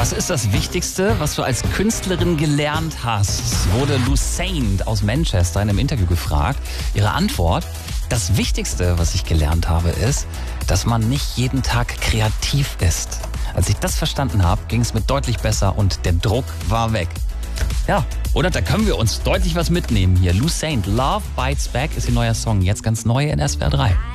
Was ist das Wichtigste, was du als Künstlerin gelernt hast? Wurde Lou Saint aus Manchester in einem Interview gefragt. Ihre Antwort: Das Wichtigste, was ich gelernt habe, ist, dass man nicht jeden Tag kreativ ist. Als ich das verstanden habe, ging es mir deutlich besser und der Druck war weg. Ja, oder? Da können wir uns deutlich was mitnehmen hier. Lou Saint, Love Bites Back ist ihr neuer Song. Jetzt ganz neu in SWR 3.